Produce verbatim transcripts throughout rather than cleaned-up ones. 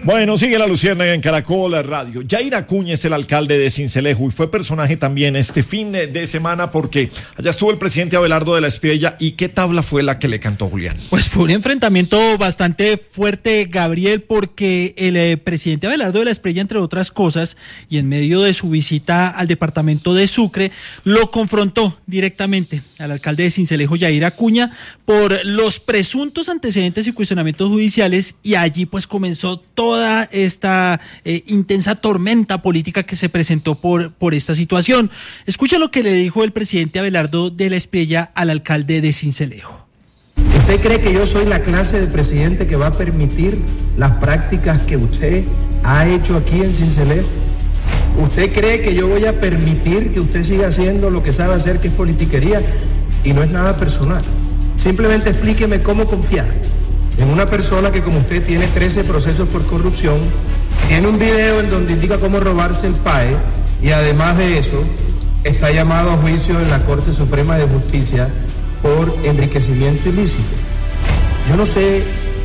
Bueno, sigue la Luciérnaga en Caracol Radio. Yair Acuña es el alcalde de Sincelejo y fue personaje también este fin de semana porque allá estuvo el presidente Abelardo de la Espriella. ¿Y qué tabla fue la que le cantó Julián? Pues fue un enfrentamiento bastante fuerte, Gabriel, porque el eh, presidente Abelardo de la Espriella, entre otras cosas, y en medio de su visita al departamento de Sucre, lo confrontó directamente al alcalde de Sincelejo, Yair Acuña, por los presuntos antecedentes y cuestionamientos judiciales, y allí pues comenzó toda esta eh, intensa tormenta política que se presentó por, por esta situación. Escucha lo que le dijo el presidente Abelardo de la Espriella al alcalde de Sincelejo. ¿Usted cree que yo soy la clase de presidente que va a permitir las prácticas que usted ha hecho aquí en Sincelejo? ¿Usted cree que yo voy a permitir que usted siga haciendo lo que sabe hacer, que es politiquería? Y no es nada personal. Simplemente explíqueme cómo confiar en una persona que, como usted, tiene trece procesos por corrupción, tiene un video en donde indica cómo robarse el P A E y además de eso está llamado a juicio en la Corte Suprema de Justicia por enriquecimiento ilícito. Yo no sé,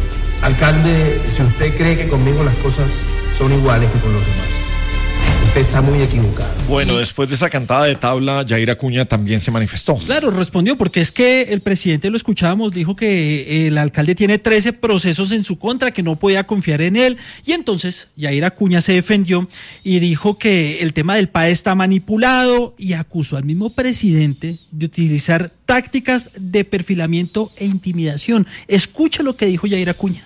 alcalde, si usted cree que conmigo las cosas son iguales que con los demás. Usted está muy equivocado. Bueno, después de esa cantada de tabla, Yair Acuña también se manifestó. Claro, respondió, porque es que el presidente, lo escuchábamos, dijo que el alcalde tiene trece procesos en su contra, que no podía confiar en él, y entonces Yair Acuña se defendió y dijo que el tema del P A E está manipulado y acusó al mismo presidente de utilizar tácticas de perfilamiento e intimidación. Escucha lo que dijo Yair Acuña.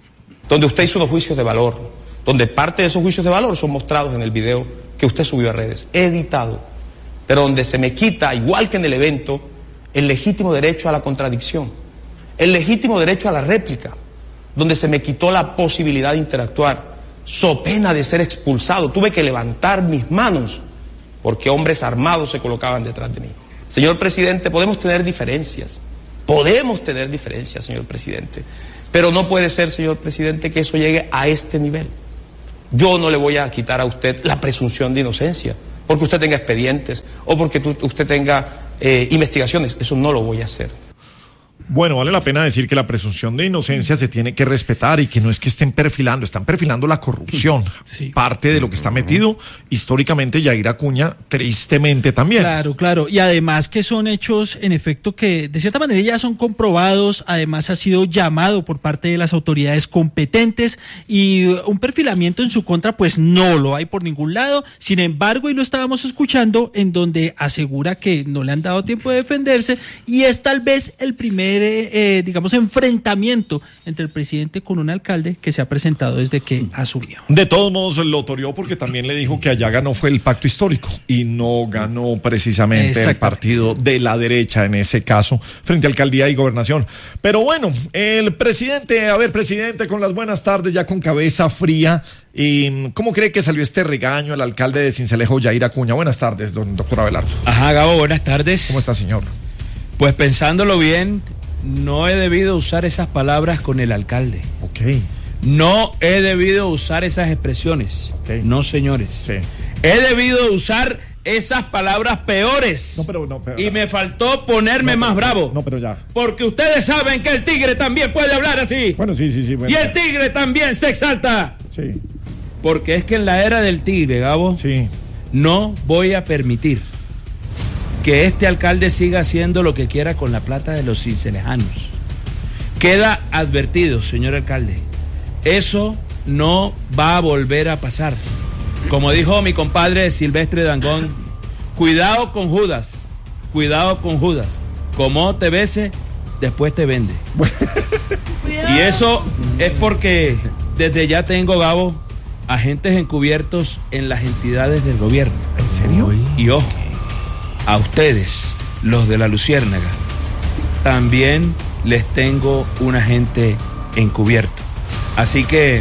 Donde usted hizo unos juicios de valor, donde parte de esos juicios de valor son mostrados en el video que usted subió a redes, editado, pero donde se me quita, igual que en el evento, el legítimo derecho a la contradicción, el legítimo derecho a la réplica, donde se me quitó la posibilidad de interactuar, so pena de ser expulsado. Tuve que levantar mis manos porque hombres armados se colocaban detrás de mí. Señor presidente, podemos tener diferencias, podemos tener diferencias, señor presidente, pero no puede ser, señor presidente, que eso llegue a este nivel. Yo no le voy a quitar a usted la presunción de inocencia, porque usted tenga expedientes o porque tu, usted tenga eh, investigaciones. Eso no lo voy a hacer. Bueno, vale la pena decir que la presunción de inocencia se tiene que respetar y que no es que estén perfilando, están perfilando la corrupción. Sí. Parte de lo que está metido históricamente Yair Acuña, tristemente también. Claro, claro. Y además que son hechos, en efecto, que de cierta manera ya son comprobados. Además ha sido llamado por parte de las autoridades competentes y un perfilamiento en su contra, pues no lo hay por ningún lado. Sin embargo, y lo estábamos escuchando, en donde asegura que no le han dado tiempo de defenderse y es tal vez el primer Eh, digamos, enfrentamiento entre el presidente con un alcalde que se ha presentado desde que asumió. De todos modos lo toreó porque también le dijo que allá ganó fue el pacto histórico y no ganó precisamente el partido de la derecha en ese caso frente a alcaldía y gobernación. Pero bueno, el presidente, a ver, presidente, con las buenas tardes, ya con cabeza fría, ¿y cómo cree que salió este regaño al alcalde de Sincelejo, Yair Acuña? Buenas tardes, don doctor Abelardo. Ajá, Gabo, buenas tardes. ¿Cómo está, señor? Pues pensándolo bien, no he debido usar esas palabras con el alcalde. Ok. No he debido usar esas expresiones. Okay. No, señores. Sí. He debido usar esas palabras peores. No, pero no, pero, y me faltó ponerme no, más pero, bravo. No, pero ya. Porque ustedes saben que el tigre también puede hablar así. Bueno, sí, sí, sí. Bueno, y el tigre también se exalta. Sí. Porque es que en la era del tigre, Gabo, sí, no voy a permitir que este alcalde siga haciendo lo que quiera con la plata de los cincelejanos. Queda advertido, señor alcalde, eso no va a volver a pasar. Como dijo mi compadre Silvestre Dangond, cuidado con Judas, cuidado con Judas, como te bese, después te vende. Y eso es porque desde ya tengo, Gabo, agentes encubiertos en las entidades del gobierno. ¿En serio? Y ojo, a ustedes, los de la Luciérnaga, también les tengo un agente encubierto. Así que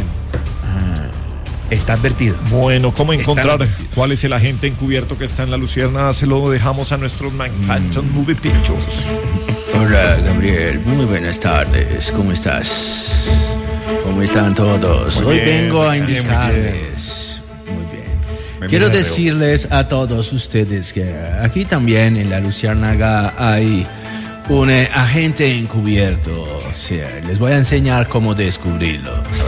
está advertido. Bueno, ¿cómo encontrar cuál es el agente encubierto que está en la Luciérnaga? Se lo dejamos a nuestros Manhattan mm. Movie Pictures. Hola, Gabriel. Muy buenas tardes. ¿Cómo estás? ¿Cómo están todos? Muy Hoy bien, vengo a bien, indicarles. Muy bien. Me Quiero veo. decirles a todos ustedes que aquí también en la Luciérnaga hay un eh, agente encubierto. O sea, les voy a enseñar cómo descubrirlo.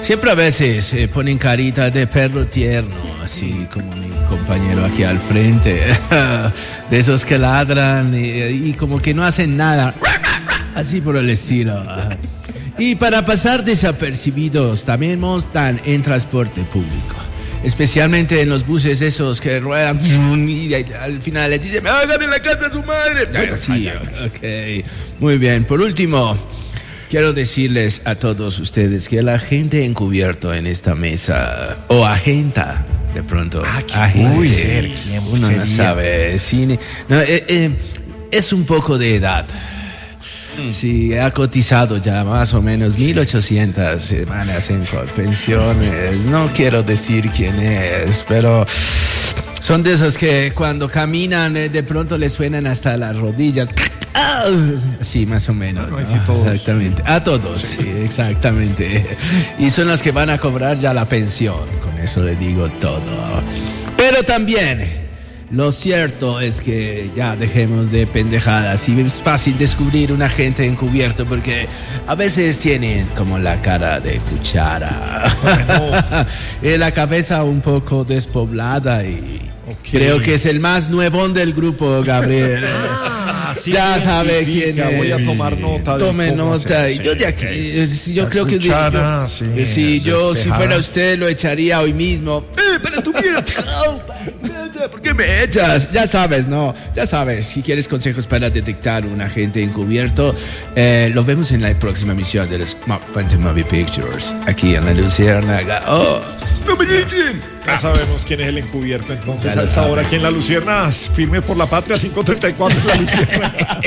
Siempre a veces eh, ponen carita de perro tierno, así como mi compañero aquí al frente, de esos que ladran y, y como que no hacen nada, así por el estilo. Y para pasar desapercibidos también montan en transporte público, especialmente en los buses esos que ruedan y al final les dicen, me hagan en la casa a su madre. Bueno, sí, ok, muy bien. Por último, quiero decirles a todos ustedes que la gente encubierto en esta mesa, o agenta, de pronto, ah, agente, muy ser, uno no sabe, cine, no, eh, eh, es un poco de edad. Mm. Sí, ha cotizado ya más o menos mil ochocientas semanas en pensiones. No quiero decir quién es, pero son de esos que cuando caminan de pronto les suenan hasta las rodillas. Sí, más o menos. Bueno, ¿no? sí, todos. Exactamente. A todos, sí. Sí, exactamente. Y son los que van a cobrar ya la pensión. Con eso le digo todo. Pero también, lo cierto es que ya dejemos de pendejadas. Y es fácil descubrir un agente encubierto porque a veces tienen como la cara de cuchara. Bueno. Y la cabeza un poco despoblada y okay. Creo que es el más nuevón del grupo, Gabriel. Ah, sí, ya sabe quién es. Voy a tomar nota. Tome nota. Y yo de aquí, okay. yo la creo cuchara, que yo, sí, si yo despejada. Si fuera usted lo echaría hoy mismo. Eh, pero tú mira, ¿por qué me echas? Ya sabes, no, ya sabes. Si quieres consejos para detectar un agente encubierto, eh, lo vemos en la próxima emisión de los Phantom Movie Pictures aquí en la Luciérnaga. Oh, no me echen. Ya sabemos quién es el encubierto, entonces a esa hora aquí en la Luciérnaga, firmes por la patria, cinco treinta y cuatro en la Luciérnaga.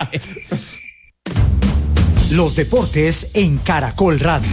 Los deportes en Caracol Radio.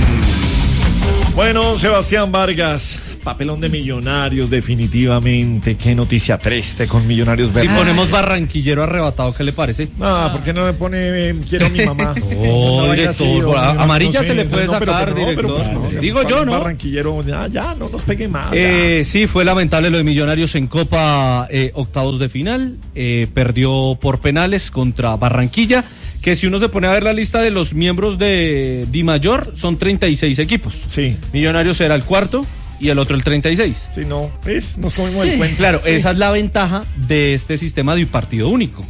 Bueno, Sebastián Vargas, papelón de Millonarios, definitivamente. Qué noticia triste con Millonarios Verdes. Si ponemos barranquillero arrebatado, ¿qué le parece? Ah, ¿por qué no le pone eh, quiero a mi mamá? Oh, no, director, así, o, amarilla no sé, se le puede no, sacar, pero, pero, director. No, pero, pues, no, digo yo, ¿no? Barranquillero, ya, ya, no nos pegue más. Eh, sí, fue lamentable lo de Millonarios en Copa eh, octavos de final. Eh, perdió por penales contra Barranquilla, que si uno se pone a ver la lista de los miembros de Di Mayor, son treinta y seis equipos. Sí. Millonarios era el cuarto y el otro el treinta y seis. Sí, no, ¿ves? Nos comimos sí, el cuento. Claro, sí. Esa es la ventaja de este sistema de un partido único,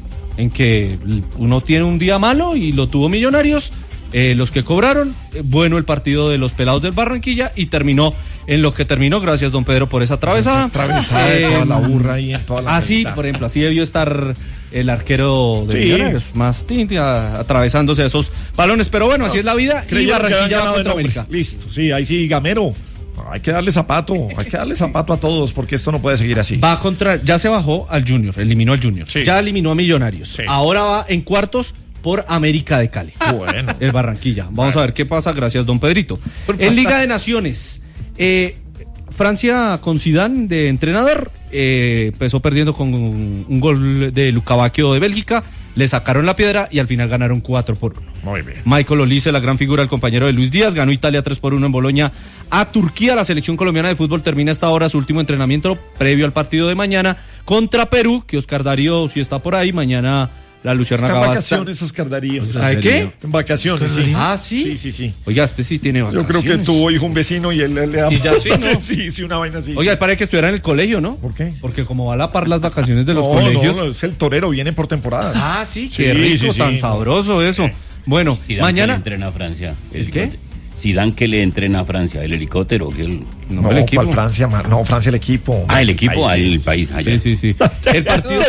en que uno tiene un día malo y lo tuvo Millonarios, eh, los que cobraron, eh, bueno el partido de los pelados del Barranquilla y terminó en lo que terminó, gracias don Pedro por esa atravesada. Atravesada eh, de toda la burra ahí en toda la Así, por ejemplo, así debió estar el arquero de sí. Millonarios, más tinta, atravesándose esos balones, pero bueno, así es la vida. Y Barranquilla va contra América. Listo, sí, ahí sí, Gamero. Hay que darle zapato, hay que darle zapato a todos porque esto no puede seguir así. Va contra, ya se bajó al Junior, eliminó al Junior, sí. Ya eliminó a Millonarios. Sí. Ahora va en cuartos por América de Cali. Bueno. El Barranquilla. Vamos bueno. a ver qué pasa, gracias don Pedrito. En Liga de Naciones, eh, Francia con Zidane de entrenador, eh, empezó perdiendo con un, un gol de Lucavacchio de Bélgica, le sacaron la piedra y al final ganaron cuatro por uno. Muy bien. Michael Olise, la gran figura, el compañero de Luis Díaz, ganó Italia tres por uno en Boloña a Turquía. La selección colombiana de fútbol termina esta hora su último entrenamiento previo al partido de mañana contra Perú, que Oscar Darío, si está por ahí, mañana la Luciérnaga está en vacaciones, Oscar Darío. ¿Sabe qué? En vacaciones, sí. Ah, ¿sí? Sí, sí, sí. Oiga, este sí tiene vacaciones. Yo creo que tuvo hijo un vecino y él le da... Y ya sí, ¿no? sí, sí, una vaina así. Oiga, parece que estuviera en el colegio, ¿no? ¿Por qué? Porque como va a la par las vacaciones de los no, colegios... No, no, es el torero, viene por temporadas. Ah, sí, qué sí, rico, sí, tan sí. sabroso eso. Bueno, Zidane mañana... Que le entrena a Francia. ¿El qué? Zidane que le entrena a Francia, el helicóptero. Que el... No, no el equipo. ¿Cuál Francia? No, Francia el equipo. Ah, el equipo, Ay, sí, el sí, país. Allá. Sí, sí, sí. El partido...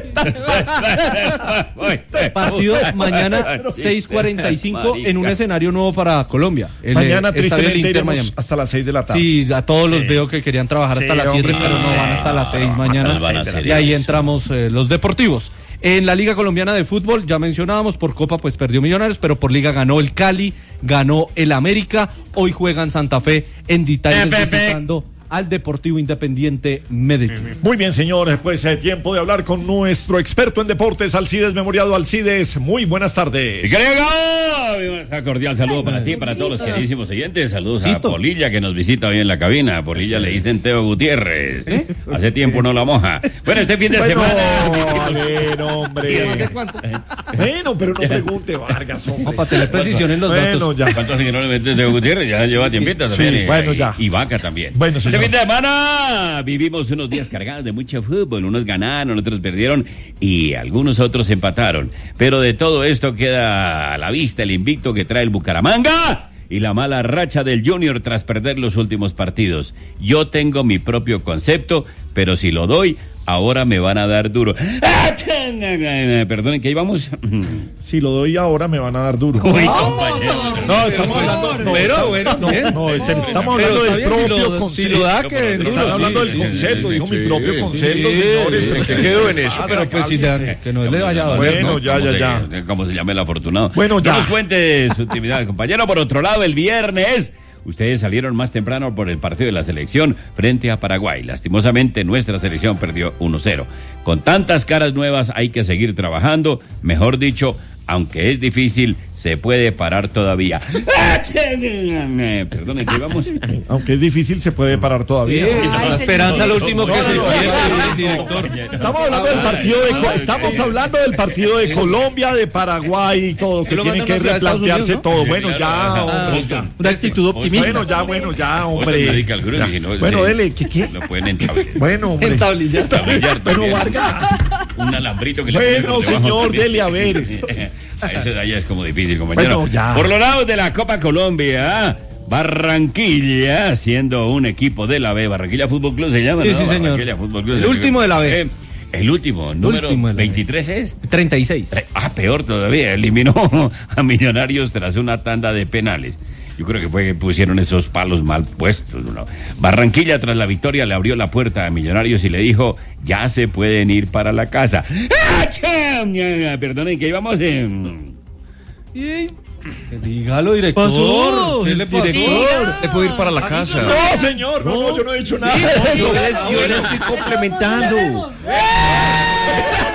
partido mañana seis cuarenta y cinco en un escenario nuevo para Colombia. El, mañana el tristemente iremos hasta las seis de la tarde. Sí, a todos sí. los veo que querían trabajar hasta sí, las siete, pero no van hasta las seis mañana. Y ahí entramos eh, los deportivos. En la Liga Colombiana de Fútbol, ya mencionábamos, por Copa pues perdió Millonarios, pero por Liga ganó el Cali, ganó el América, hoy juegan Santa Fe en Detalles visitando al Deportivo Independiente Medellín. Muy bien, señores, pues es tiempo de hablar con nuestro experto en deportes, Alcides Memoriado. Alcides, muy buenas tardes. Un cordial saludo para ti y para todos los queridísimos oyentes. Saludos a Polilla, que nos visita hoy en la cabina. A Polilla le dicen Teo Gutiérrez. ¿Eh? Hace tiempo no la moja. Bueno, este fin de bueno, semana... A ver, hombre. ¿Hace cuánto? Bueno, pero no pregunte, Vargas, hombre. No, para tener precisión en los bueno, datos. Ya. ¿Cuántos años no le meten Teo Gutiérrez? Ya lleva tiempito también. Sí, bueno, ya. Y, y Vaca también. Bueno, señor. Este fin de semana vivimos unos días cargados de mucho fútbol. Unos ganaron, otros perdieron y algunos otros empataron. Pero de todo esto queda a la vista el invicto que trae el Bucaramanga y la mala racha del Junior tras perder los últimos partidos. Yo tengo mi propio concepto, pero si lo doy, ahora me van a dar duro. Perdonen, ¿qué íbamos? Si lo doy ahora me van a dar duro. Uy, compañero. No, estamos hablando, no, pero, bueno, no, no, no, este, estamos hablando pero del bien, propio si lo, concepto. Si lo da, que Están duro, hablando sí, del sí, concepto, sí, dijo sí, mi propio sí, concepto, sí, señores. sí, ¿Qué sí, quedó en sí, eso? pero pues si le, que no le vaya a doler, Bueno, ¿no? ya, ya, ya. Se, como se llama el afortunado. Bueno, ya. No nos cuente su actividad, compañero. Por otro lado, el viernes... Ustedes salieron más temprano por el partido de la selección frente a Paraguay. Lastimosamente, nuestra selección perdió uno cero. Con tantas caras nuevas hay que seguir trabajando. Mejor dicho, aunque es difícil, se puede parar todavía. Perdonen, ¿qué vamos? Aunque es difícil, se puede parar todavía. Ay, la no, esperanza, lo último no, que no, se no, pierde, no, no, director. Estamos hablando del partido de estamos hablando del partido de Colombia, de Paraguay y todo, que tiene que replantearse todo. Bueno, ya, hombre. Una actitud optimista. Bueno, ya, bueno, ya, hombre. Bueno, dele, ¿qué qué? Lo pueden entablillar. Bueno, hombre. Entablillar. Bueno, Vargas. Un alambrito que le Bueno, señor, dele a ver. Eso de allá es como difícil, compañero. Bueno, ya. Por los lados de la Copa Colombia, Barranquilla, siendo un equipo de la B, Barranquilla Fútbol Club se llama, sí, ¿no? Sí, señor. Barranquilla Fútbol Club. El último de la B. Eh, el último, número último de la B. veintitrés es. treinta y seis. Ah, peor todavía, eliminó a Millonarios tras una tanda de penales. Yo creo que fue que pusieron esos palos mal puestos, ¿no? Barranquilla, tras la victoria, le abrió la puerta a Millonarios y le dijo, ya se pueden ir para la casa. Perdonen, que íbamos en... Dígalo, director. Pasó. ¿Qué le pasó? Director, te puedo ir para la casa. No, señor, no, no, yo no he dicho nada. Yo le, yo le estoy complementando.